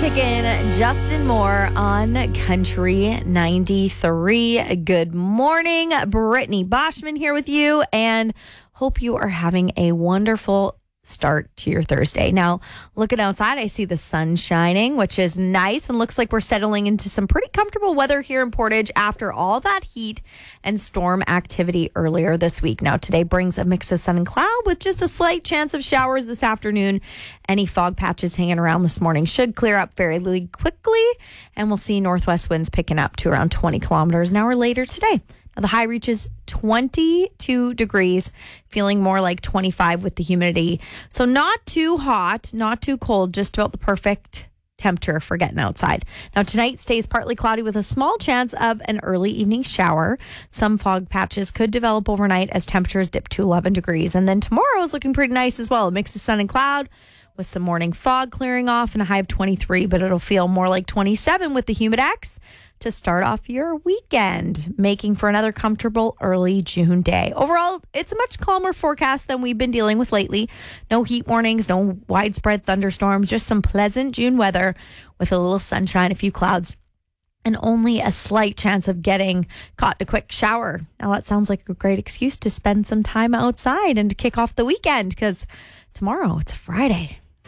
Tiggin, Justin Moore on Country 93. Good morning. Brittany Boschman here with you, and hope you are having a wonderful start to your Thursday. Now, looking outside, I see the sun shining, which is nice, and looks like we're settling into some pretty comfortable weather here in Portage after all that heat and storm activity earlier this week. Now, today brings a mix of sun and cloud with just a slight chance of showers this afternoon. Any fog patches hanging around this morning should clear up fairly quickly, and we'll see northwest winds picking up to around 20 kilometers an hour later today. Now, the high reaches 22 degrees, feeling more like 25 with the humidity. So not too hot, not too cold, just about the perfect temperature for getting outside. Now, tonight stays partly cloudy with a small chance of an early evening shower. Some fog patches could develop overnight as temperatures dip to 11 degrees. And then tomorrow is looking pretty nice as well. A mix of sun and cloud with some morning fog clearing off and a high of 23, but it'll feel more like 27 with the Humidex to start off your weekend, making for another comfortable early June day. Overall, it's a much calmer forecast than we've been dealing with lately. No heat warnings, no widespread thunderstorms, just some pleasant June weather with a little sunshine, a few clouds, and only a slight chance of getting caught in a quick shower. Now, that sounds like a great excuse to spend some time outside and to kick off the weekend, because tomorrow it's Friday.